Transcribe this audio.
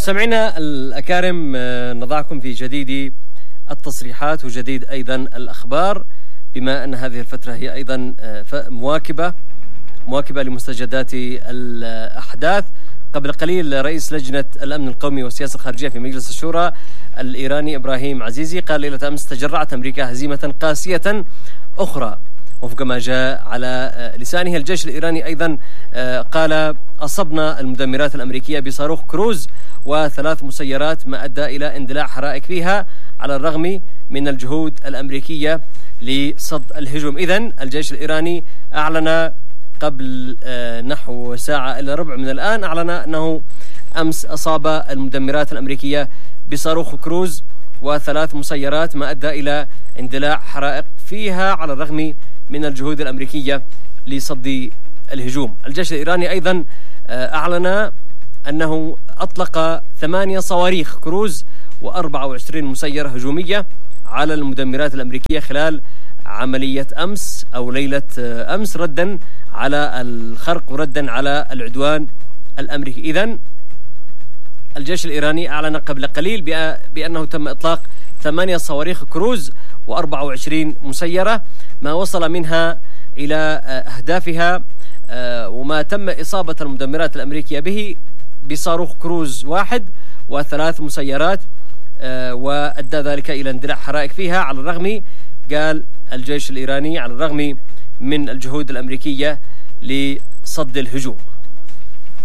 مستمعينا الأكارم، نضعكم في جديد التصريحات وجديد أيضا الأخبار، بما أن هذه الفترة هي أيضا مواكبة لمستجدات الأحداث. قبل قليل رئيس لجنة الأمن القومي والسياسة الخارجية في مجلس الشورى الإيراني إبراهيم عزيزي قال ليلة أمس: تجرعت أمريكا هزيمة قاسية أخرى. وفق ما جاء على لسانه، الجيش الإيراني أيضا قال: أصبنا المدمرات الأمريكية بصاروخ كروز و3 مسيرات، ما أدى إلى اندلاع حرائق فيها على الرغم من الجهود الأمريكية لصد الهجوم. إذن الجيش الإيراني أعلن قبل نحو ساعة إلا ربع من الآن، أعلن أنه أمس أصاب المدمرات الأمريكية بصاروخ كروز و3 مسيرات، ما أدى إلى اندلاع حرائق فيها على الرغم من الجهود الأمريكية لصد الهجوم. الجيش الإيراني أيضا أعلن أنه أطلق 8 صواريخ كروز و24 مسيرة هجومية على المدمرات الأمريكية خلال عملية أمس أو ليلة أمس، ردا على الخرق وردا على العدوان الأمريكي. إذن الجيش الإيراني أعلن قبل قليل بأنه تم إطلاق 8 صواريخ كروز و24 مسيرة، ما وصل منها إلى أهدافها، وما تم إصابة المدمرات الأمريكية به بصاروخ كروز 1 و3 مسيرات، وأدى ذلك إلى اندلاع حرائق فيها على الرغم، قال الجيش الإيراني، على الرغم من الجهود الأمريكية لصد الهجوم.